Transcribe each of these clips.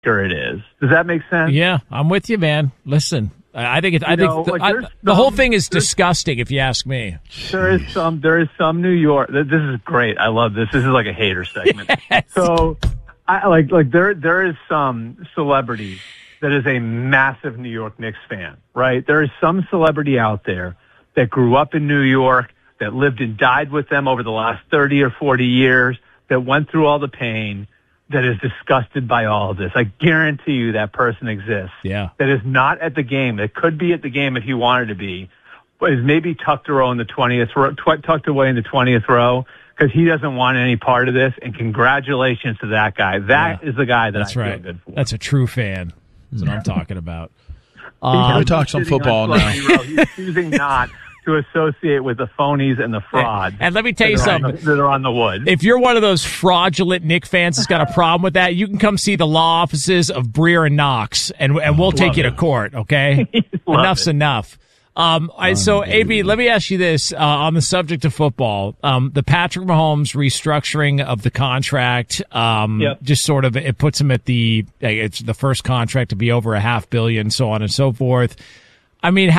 it is. Does that make sense? Yeah, I'm with you, man. Listen, I think the whole thing is disgusting, if you ask me. There is some New York. This is great. I love this. This is like a hater segment. Yes. So, there is some celebrity that is a massive New York Knicks fan, right? There is some celebrity out there that grew up in New York, that lived and died with them over the last 30 or 40 years, that went through all the pain, that is disgusted by all of this. I guarantee you that person exists. Yeah. That is not at the game. That could be at the game if he wanted to be, but is maybe tucked away in the 20th row because he doesn't want any part of this. And congratulations to that guy. That is the guy that I feel good for. That's a true fan. That's what I'm talking about. We talk some football now. He's choosing not to associate with the phonies and the frauds. And let me tell you something. That are on the wood. If you're one of those fraudulent Knick fans that's got a problem with that, you can come see the law offices of Breer and Knox, and we'll take you to court, okay? Enough's enough. So, AB, let me ask you this on the subject of football. The Patrick Mahomes restructuring of the contract, just sort of, it puts him at it's the first contract to be over $500 million, so on and so forth. I mean,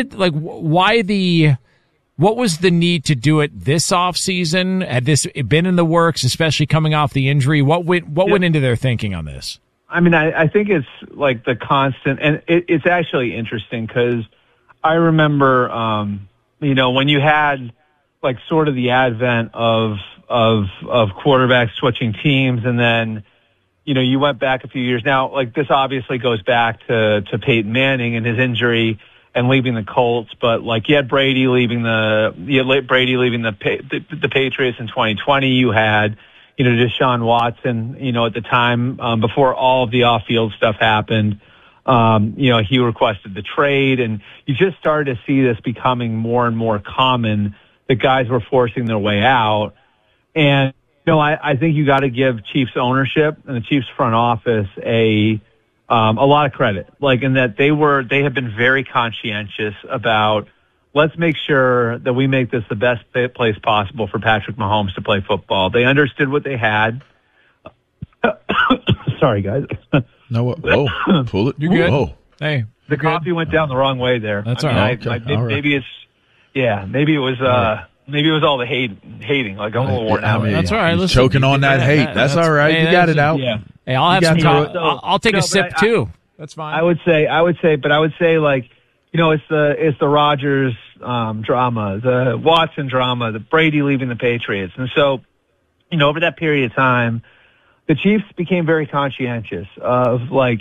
what was the need to do it this offseason? Had this been in the works, especially coming off the injury? What went into their thinking on this? I mean, I think it's like the constant, and it's actually interesting because I remember, when you had like sort of the advent of quarterbacks switching teams, and then, you went back a few years. Now, like this obviously goes back to Peyton Manning and his injury and leaving the Colts, but like you had Brady leaving the Patriots in 2020. You had, Deshaun Watson, at the time, before all of the off-field stuff happened. He requested the trade, and you just started to see this becoming more and more common, that guys were forcing their way out. And, I think you got to give Chiefs ownership and the Chiefs front office a lot of credit, like in that they have been very conscientious about, let's make sure that we make this the best place possible for Patrick Mahomes to play football. They understood what they had. Sorry, guys. No, pull it. You're good. Oh. Hey, the coffee went down the wrong way there. That's all right. Maybe it was maybe it was all the hating. Like I'm a little worn out. That's all right. Listen, choking on that hate. That's all right. You got it out. Yeah. Hey, I'll have some coffee. I'll take a sip too. That's fine. I would say like, it's the Rodgers drama, the Watson drama, the Brady leaving the Patriots. And so, over that period of time, the Chiefs became very conscientious of like,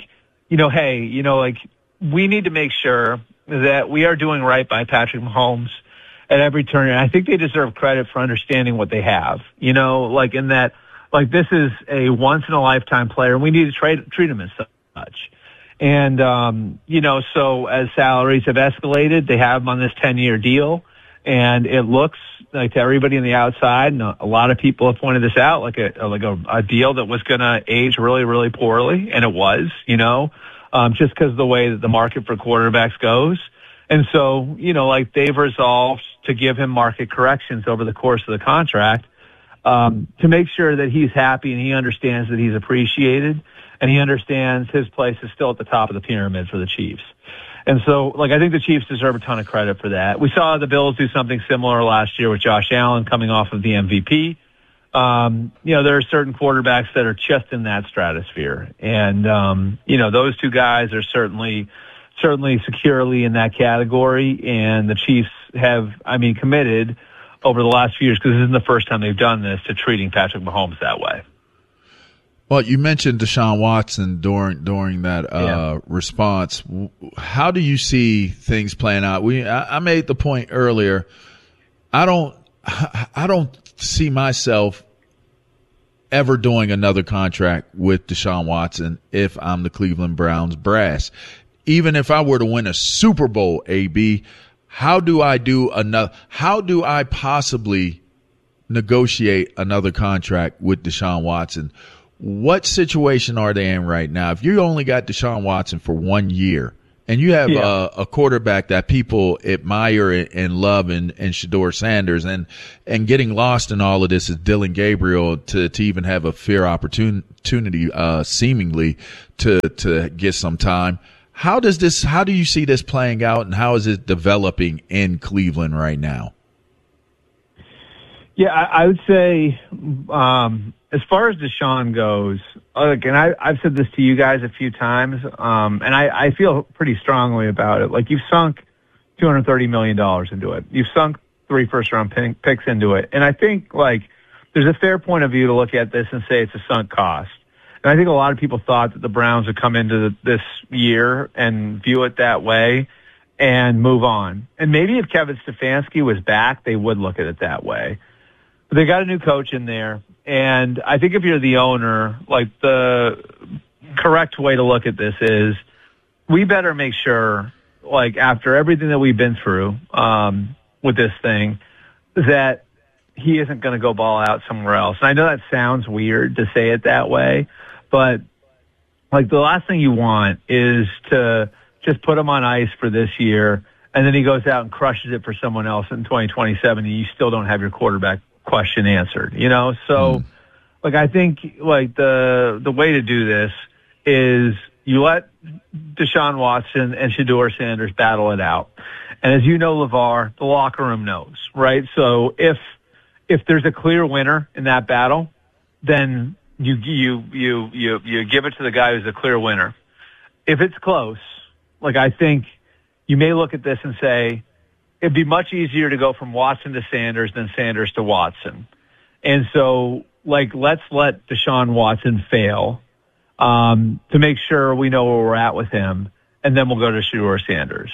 we need to make sure that we are doing right by Patrick Mahomes at every turn. And I think they deserve credit for understanding what they have, in that, like, this is a once in a lifetime player and we need to treat him as such. And, so as salaries have escalated, they have him on this 10-year deal, and it looks like to everybody on the outside, and a lot of people have pointed this out, like a deal that was going to age really, really poorly. And it was, just because of the way that the market for quarterbacks goes. And so, they've resolved to give him market corrections over the course of the contract, to make sure that he's happy and he understands that he's appreciated and he understands his place is still at the top of the pyramid for the Chiefs. And so, I think the Chiefs deserve a ton of credit for that. We saw the Bills do something similar last year with Josh Allen coming off of the MVP. There are certain quarterbacks that are just in that stratosphere. And, those two guys are certainly securely in that category. And the Chiefs have, committed over the last few years, because this isn't the first time they've done this, to treating Patrick Mahomes that way. Well, you mentioned Deshaun Watson during that response. How do you see things playing out? I made the point earlier. I don't see myself ever doing another contract with Deshaun Watson if I'm the Cleveland Browns brass. Even if I were to win a Super Bowl, AB, how do I possibly negotiate another contract with Deshaun Watson? What situation are they in right now? If you only got Deshaun Watson for 1 year And you have a quarterback that people admire and love and Shedeur Sanders, and getting lost in all of this is Dylan Gabriel to even have a fair opportunity, seemingly to get some time. How do you see this playing out, and how is it developing in Cleveland right now? Yeah, I would say, as far as Deshaun goes, and I've said this to you guys a few times, and I feel pretty strongly about it. Like, you've sunk $230 million into it. You've sunk 3 first-round picks into it. And I think, like, there's a fair point of view to look at this and say it's a sunk cost. And I think a lot of people thought that the Browns would come into this year and view it that way and move on. And maybe if Kevin Stefanski was back, they would look at it that way. But they got a new coach in there. And I think if you're the owner, like, the correct way to look at this is we better make sure, like, after everything that we've been through with this thing, that he isn't going to go ball out somewhere else. And I know that sounds weird to say it that way, but, like, the last thing you want is to just put him on ice for this year, and then he goes out and crushes it for someone else in 2027, and you still don't have your quarterback question answered, you know? So, like, I think, like, the way to do this is you let Deshaun Watson and Shedeur Sanders battle it out. And as you know, LeVar, the locker room knows, right? So if there's a clear winner in that battle, then you give it to the guy who's a clear winner. If it's close, like, I think you may look at this and say, it'd be much easier to go from Watson to Sanders than Sanders to Watson. And so, like, let's let Deshaun Watson fail to make sure we know where we're at with him, and then we'll go to Shedeur Sanders.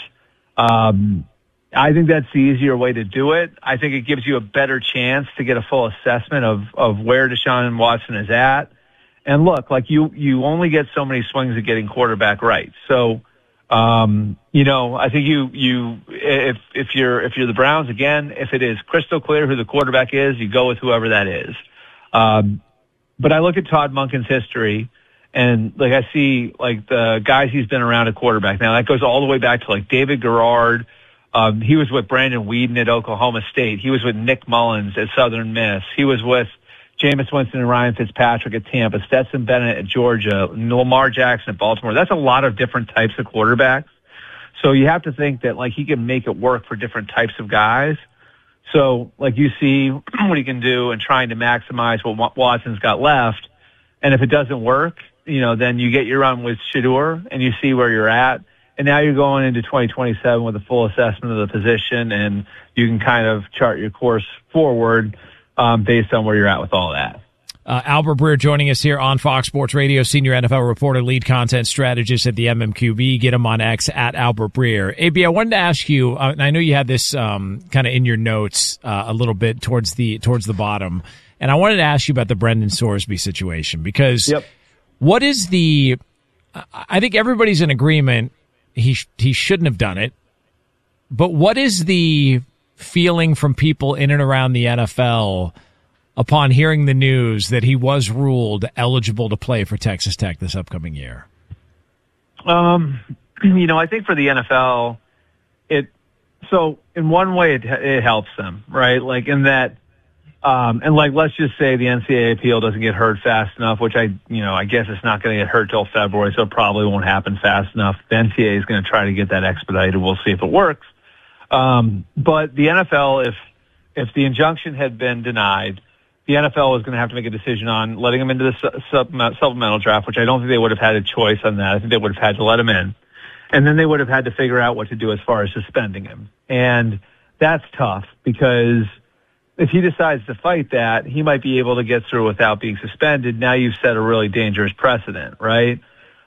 I think that's the easier way to do it. I think it gives you a better chance to get a full assessment of where Deshaun Watson is at. And look, like, you only get so many swings at getting quarterback right. So, you know, I think if you're the Browns, again, if it is crystal clear who the quarterback is, you go with whoever that is. But I look at Todd Monken's history, and, like, I see, like, the guys he's been around at quarterback. Now, that goes all the way back to, like, David Garrard. He was with Brandon Weeden at Oklahoma State. He was with Nick Mullins at Southern Miss. He was with Jameis Winston and Ryan Fitzpatrick at Tampa, Stetson Bennett at Georgia, Lamar Jackson at Baltimore. That's a lot of different types of quarterbacks. So you have to think that, like, he can make it work for different types of guys. So, like, you see what he can do in trying to maximize what Watson's got left. And if it doesn't work, you know, then you get your run with Shedeur and you see where you're at. And now you're going into 2027 with a full assessment of the position, and you can kind of chart your course forward based on where you're at with all that. Albert Breer joining us here on Fox Sports Radio, senior NFL reporter, lead content strategist at the MMQB. Get him on X at Albert Breer. AB, I wanted to ask you, and I know you had this kind of in your notes a little bit towards the bottom, and I wanted to ask you about the Brendan Sorsby situation, because what is I think everybody's in agreement he shouldn't have done it, but what is the feeling from people in and around the NFL upon hearing the news that he was ruled eligible to play for Texas Tech this upcoming year? You know, I think for the NFL, so in one way it helps them, right? Like, in that, and, like, let's just say the NCAA appeal doesn't get heard fast enough, which I guess it's not going to get heard till February, so it probably won't happen fast enough. The NCAA is going to try to get that expedited. We'll see if it works. But the NFL, if the injunction had been denied, the NFL is going to have to make a decision on letting him into the supplemental draft, which I don't think they would have had a choice on that. I think they would have had to let him in. And then they would have had to figure out what to do as far as suspending him. And that's tough, because if he decides to fight that, he might be able to get through without being suspended. Now you've set a really dangerous precedent, right?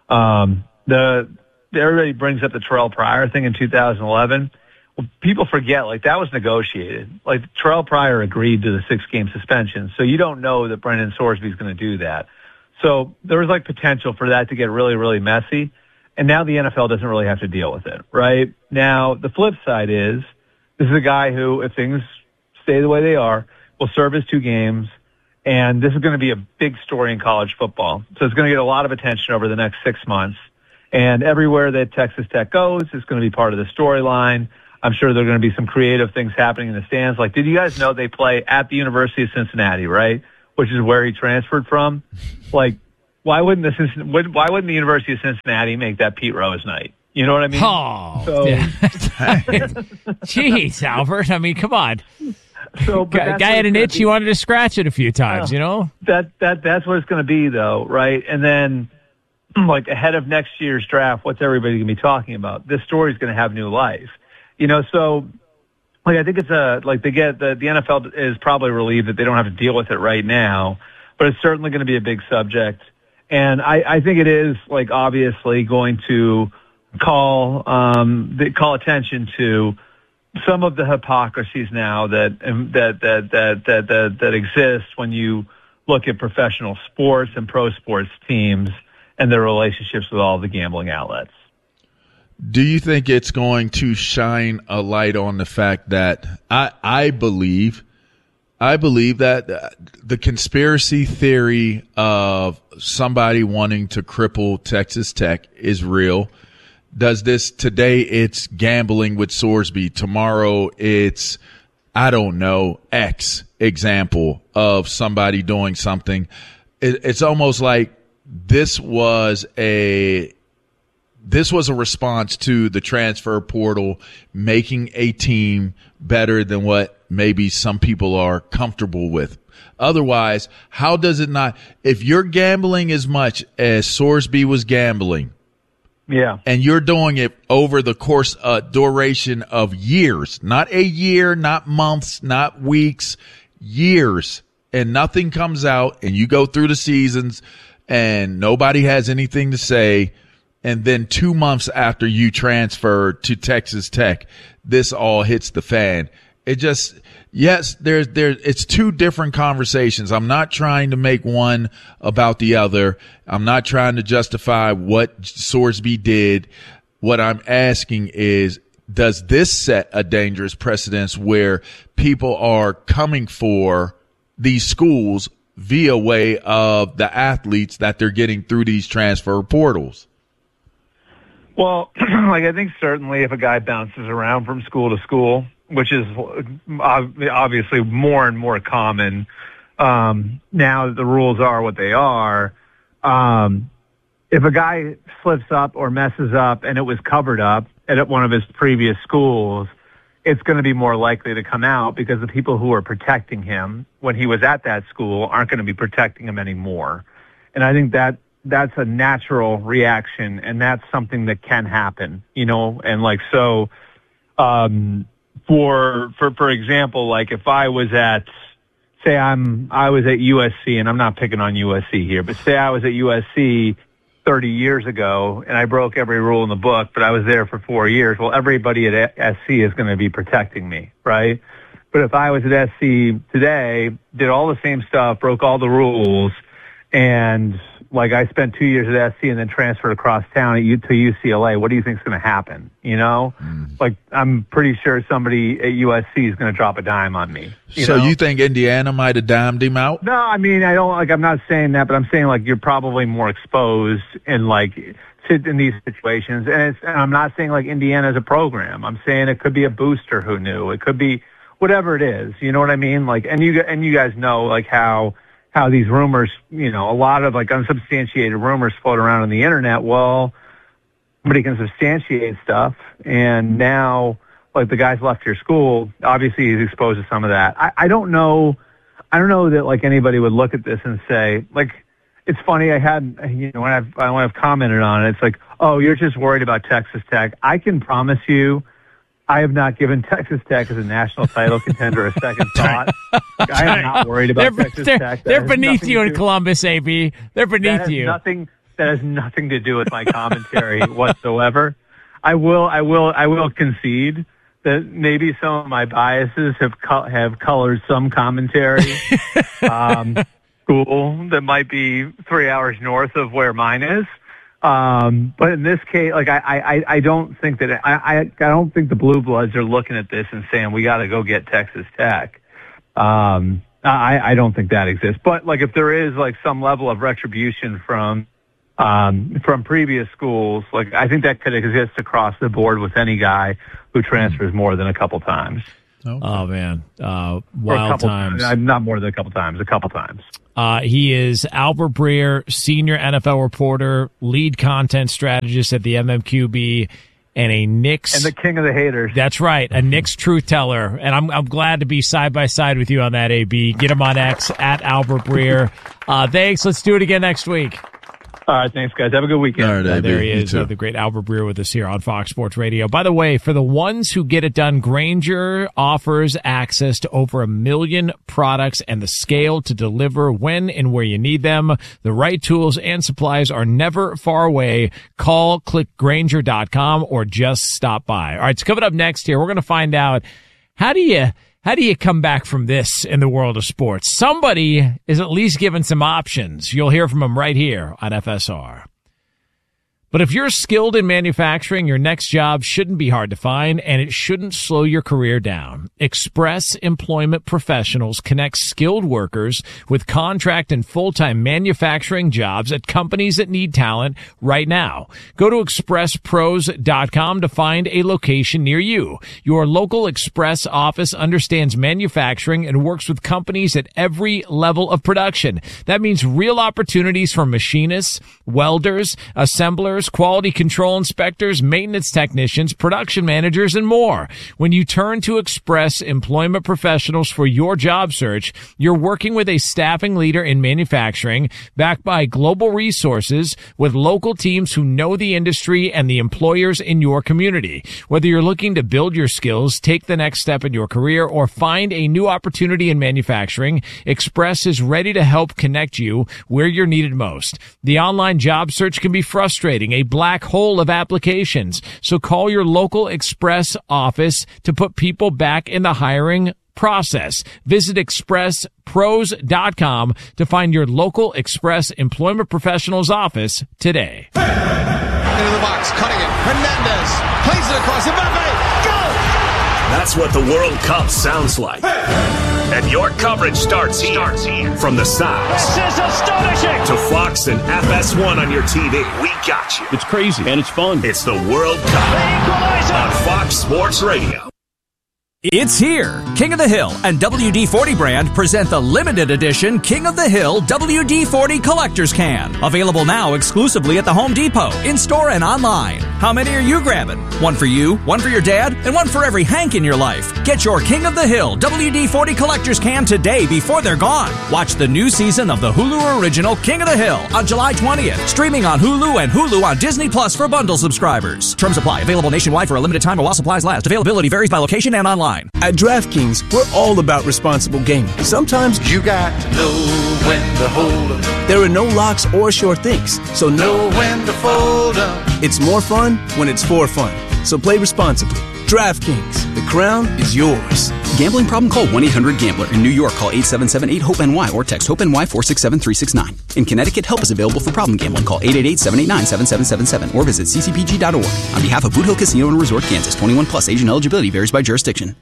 Everybody brings up the Terrell Pryor thing in 2011. Well, people forget, like, that was negotiated. Like, Terrell Pryor agreed to the 6-game suspension, so you don't know that Brendan Sorsby is going to do that. So there was, like, potential for that to get really, really messy, and now the NFL doesn't really have to deal with it, right? Now, the flip side is, this is a guy who, if things stay the way they are, will serve his 2 games, and this is going to be a big story in college football. So it's going to get a lot of attention over the next 6 months. And everywhere that Texas Tech goes is going to be part of the storyline. I'm sure there are going to be some creative ththings happening in the stands. Like, did you guys know they play at the University of Cincinnati, right? Which is where he transferred from. Like, why wouldn't the University of Cincinnati make that Pete Rose night? You know what I mean? Oh, so, yeah. Jeez, Albert. I mean, come on. So, guy had an itch. He wanted to scratch it a few times. You know. That's what it's going to be, though, right? And then, like, ahead of next year's draft, what's everybody going to be talking about? This story's going to have new life. You know, so like I think it's the NFL is probably relieved that they don't have to deal with it right now, but it's certainly going to be a big subject, and I think it is like obviously going to call attention to some of the hypocrisies now that exist when you look at professional sports and pro sports teams and their relationships with all the gambling outlets. Do you think it's going to shine a light on the fact that I believe that the conspiracy theory of somebody wanting to cripple Texas Tech is real? Does this today it's gambling with Sorsby, tomorrow it's, I don't know, X example of somebody doing something. It's almost like this was a response to the transfer portal making a team better than what maybe some people are comfortable with. Otherwise, how does it not? If you're gambling as much as Sorsby was gambling, yeah, and you're doing it over the course, duration of years, not a year, not months, not weeks, years, and nothing comes out, and you go through the seasons, and nobody has anything to say. And then 2 months after you transfer to Texas Tech, this all hits the fan. It just, yes, it's two different conversations. I'm not trying to make one about the other. I'm not trying to justify what Sorsby did. What I'm asking is, does this set a dangerous precedence where people are coming for these schools via way of the athletes that they're getting through these transfer portals? Well, like I think certainly if a guy bounces around from school to school, which is obviously more and more common now that the rules are what they are, if a guy slips up or messes up and it was covered up at one of his previous schools, it's going to be more likely to come out because the people who are protecting him when he was at that school aren't going to be protecting him anymore. And I think that's a natural reaction, and that's something that can happen, you know, and like, so, for example, like if I was at, say I was at USC, and I'm not picking on USC here, but say I was at USC 30 years ago and I broke every rule in the book, but I was there for 4 years. Well, everybody at SC is going to be protecting me, right? But if I was at SC today, did all the same stuff, broke all the rules, and like I spent 2 years at SC and then transferred across town to UCLA, what do you think is going to happen? You know, like I'm pretty sure somebody at USC is going to drop a dime on me. So you think Indiana might have dimed him out? No, I mean, I'm not saying that, but I'm saying like you're probably more exposed in these situations. And I'm not saying like Indiana's a program. I'm saying it could be a booster who knew. It could be whatever it is. You know what I mean? Like, and you guys know like how these rumors, you know, a lot of like unsubstantiated rumors float around on the internet. Well, somebody can substantiate stuff. And now, like the guy's left your school, obviously he's exposed to some of that. I don't know that like anybody would look at this and say, like, it's funny. I had, you know, when I've commented on it, it's like, oh, you're just worried about Texas Tech. I can promise you, I have not given Texas Tech as a national title contender a second thought. I am not worried about Texas Tech. They're beneath you in Columbus, AB. They're beneath you. That has nothing to do with my commentary whatsoever. I will concede that maybe some of my biases have colored some commentary. School that might be 3 hours north of where mine is. But in this case, like I don't think that I don't think the Blue Bloods are looking at this and saying we got to go get Texas Tech. I don't think that exists. But like if there is like some level of retribution from from previous schools. Like, I think that could exist across the board with any guy who transfers more than a couple times. Okay. Oh, man. Wild times. Not more than a couple times, a couple times. He is Albert Breer, senior NFL reporter, lead content strategist at the MMQB, and a Knicks. And the king of the haters. That's right, a Knicks truth teller. And I'm glad to be side by side with you on that, AB. Get him on X, at Albert Breer. Thanks. Let's do it again next week. All right, thanks, guys. Have a good weekend. All right, there he is, the great Albert Breer with us here on Fox Sports Radio. By the way, for the ones who get it done, Grainger offers access to over 1 million products and the scale to deliver when and where you need them. The right tools and supplies are never far away. Call, click Grainger.com, or just stop by. All right, so coming up next here, we're going to find out how do you come back from this in the world of sports? Somebody is at least given some options. You'll hear from him right here on FSR. But if you're skilled in manufacturing, your next job shouldn't be hard to find, and it shouldn't slow your career down. Express Employment Professionals connects skilled workers with contract and full-time manufacturing jobs at companies that need talent right now. Go to expresspros.com to find a location near you. Your local Express office understands manufacturing and works with companies at every level of production. That means real opportunities for machinists, welders, assemblers, quality control inspectors, maintenance technicians, production managers, and more. When you turn to Express Employment Professionals for your job search, you're working with a staffing leader in manufacturing, backed by global resources, with local teams who know the industry and the employers in your community. Whether you're looking to build your skills, take the next step in your career, or find a new opportunity in manufacturing, Express is ready to help connect you where you're needed most. The online job search can be frustrating, a black hole of applications. So call your local Express office to put people back in the hiring process. Visit expresspros.com to find your local Express Employment Professionals office today. Into the box, cutting it. Hernandez plays it across. Mbappe, go! That's what the World Cup sounds like. And your coverage starts here. From the sounds this is astonishing to Fox and FS1 on your TV. We got you. It's crazy and it's fun. It's the World Cup on Fox Sports Radio. It's here. King of the Hill and WD-40 brand present the limited edition King of the Hill WD-40 Collector's Can. Available now exclusively at the Home Depot, in-store and online. How many are you grabbing? One for you, one for your dad, and one for every Hank in your life. Get your King of the Hill WD-40 Collector's Can today before they're gone. Watch the new season of the Hulu original King of the Hill on July 20th. Streaming on Hulu and Hulu on Disney Plus for bundle subscribers. Terms apply. Available nationwide for a limited time while supplies last. Availability varies by location and online. At DraftKings, we're all about responsible gaming. Sometimes you got to know when to hold 'em. There are no locks or sure things, so know when to fold 'em. It's more fun when it's for fun. So play responsibly. DraftKings, the crown is yours. Gambling problem? Call 1-800-GAMBLER. In New York, call 877-8-HOPE-NY or text HOPE-NY 467-369. In Connecticut, help is available for problem gambling. Call 888-789-7777 or visit ccpg.org. On behalf of Boot Hill Casino and Resort, Kansas, 21 plus, age and eligibility varies by jurisdiction.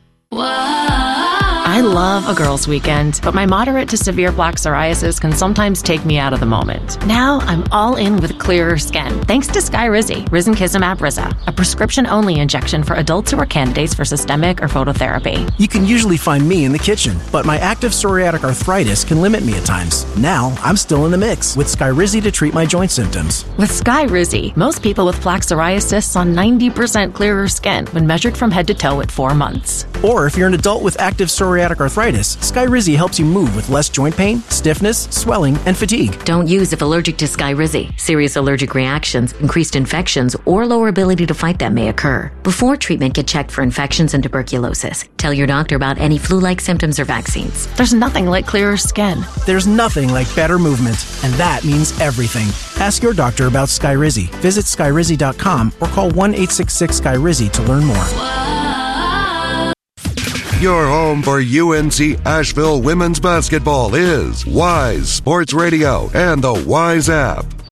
I love a girls' weekend, but my moderate to severe plaque psoriasis can sometimes take me out of the moment. Now I'm all in with clearer skin, thanks to Skyrizi, Risankizumab Riza, a prescription-only injection for adults who are candidates for systemic or phototherapy. You can usually find me in the kitchen, but my active psoriatic arthritis can limit me at times. Now I'm still in the mix with Skyrizi to treat my joint symptoms. With Skyrizi, most people with plaque psoriasis saw 90% clearer skin when measured from head to toe at 4 months. Or if you're an adult with active psoriatic arthritis, Skyrizi helps you move with less joint pain, stiffness, swelling, and fatigue. Don't use if allergic to Skyrizi. Serious allergic reactions, increased infections, or lower ability to fight them may occur. Before treatment, get checked for infections and tuberculosis. Tell your doctor about any flu-like symptoms or vaccines. There's nothing like clearer skin. There's nothing like better movement, and that means everything. Ask your doctor about Skyrizi. Visit Skyrizi.com or call 1-866-SKYRIZI to learn more. Your home for UNC Asheville women's basketball is Wise Sports Radio and the Wise app.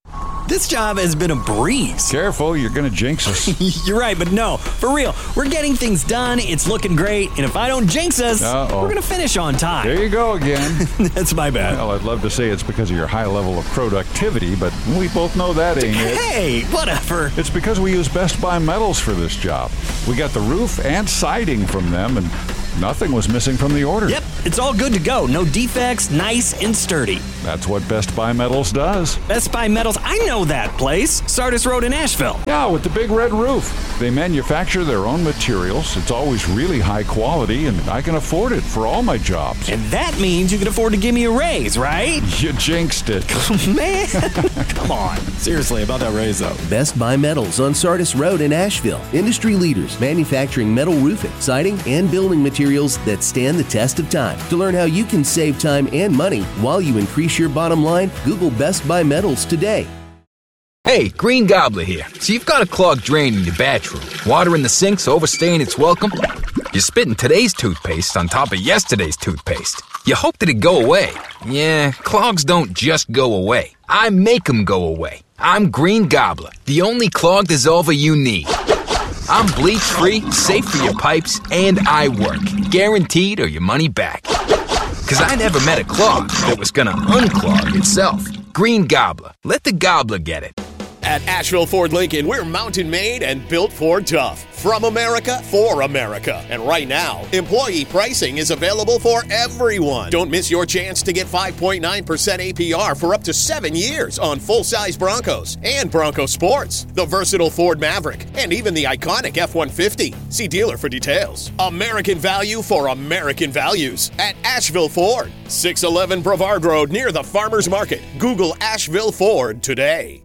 This job has been a breeze. Careful, you're going to jinx us. You're right, but no, for real. We're getting things done, it's looking great, and if I don't jinx us, we're going to finish on time. There you go again. That's my bad. Well, I'd love to say it's because of your high level of productivity, but we both know that ain't it. Hey, whatever. It's because we use Best Buy Metals for this job. We got the roof and siding from them, and nothing was missing from the order. Yep, it's all good to go. No defects, nice and sturdy. That's what Best Buy Metals does. Best Buy Metals, I know that place. Sardis Road in Asheville. Yeah, with the big red roof. They manufacture their own materials. It's always really high quality, and I can afford it for all my jobs. And that means you can afford to give me a raise, right? You jinxed it. Man, come on. Seriously, about that raise, though. Best Buy Metals on Sardis Road in Asheville. Industry leaders manufacturing metal roofing, siding, and building materials that stand the test of time. To learn how you can save time and money while you increase your bottom line, Google Best Buy Metals today. Hey, Green Gobbler here. So you've got a clogged drain in your bathroom. Water in the sink's overstaying its welcome. You're spitting today's toothpaste on top of yesterday's toothpaste. You hope that it go away. Yeah, clogs don't just go away. I make them go away. I'm Green Gobbler, the only clog dissolver you need. I'm bleach-free, safe for your pipes, and I work. Guaranteed or your money back. Because I never met a clog that was gonna unclog itself. Green Gobbler. Let the gobbler get it. At Asheville Ford Lincoln, we're mountain made and built Ford tough. From America, for America. And right now, employee pricing is available for everyone. Don't miss your chance to get 5.9% APR for up to 7 years on full-size Broncos and Bronco Sports, the versatile Ford Maverick, and even the iconic F-150. See dealer for details. American value for American values at Asheville Ford. 611 Brevard Road near the Farmers Market. Google Asheville Ford today.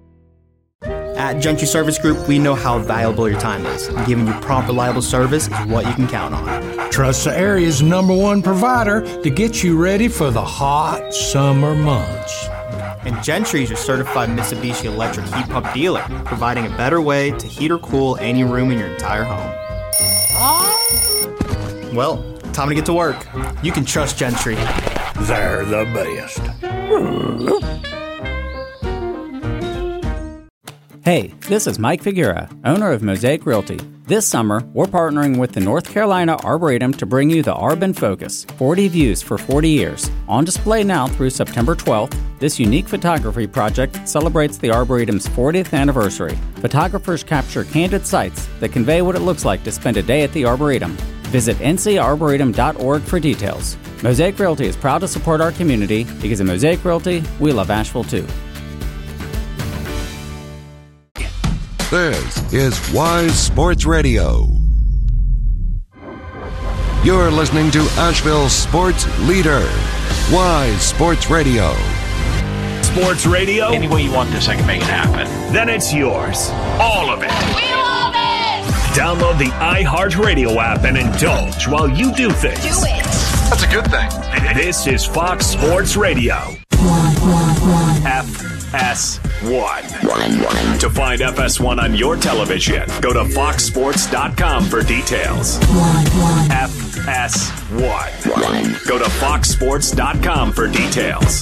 At Gentry Service Group, we know how valuable your time is. And giving you prompt, reliable service is what you can count on. Trust the area's #1 provider to get you ready for the hot summer months. And Gentry is your certified Mitsubishi electric heat pump dealer, providing a better way to heat or cool any room in your entire home. Well, time to get to work. You can trust Gentry. They're the best. Hey, this is Mike Figuera, owner of Mosaic Realty. This summer, we're partnering with the North Carolina Arboretum to bring you the Arb in Focus, 40 views for 40 years. On display now through September 12th, this unique photography project celebrates the Arboretum's 40th anniversary. Photographers capture candid sights that convey what it looks like to spend a day at the Arboretum. Visit ncarboretum.org for details. Mosaic Realty is proud to support our community because at Mosaic Realty, we love Asheville too. This is Wise Sports Radio. You're listening to Asheville's sports leader, Wise Sports Radio. Sports radio? Any way you want this, I can make it happen. Then it's yours. All of it. We love it! Download the iHeartRadio app and indulge while you do things. Do it! That's a good thing. This is Fox Sports Radio. FS1. To find FS1 on your television, go to foxsports.com for details. FS1. Go to foxsports.com for details.